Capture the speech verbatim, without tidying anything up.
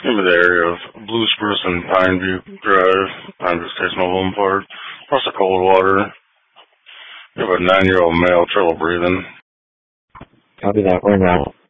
Give me the area of Blue Spruce and Pineview Drive, Pineview State Mobile Home Park, plus the Coldwater. You have a nine-year-old male trouble breathing. Copy that. We're now.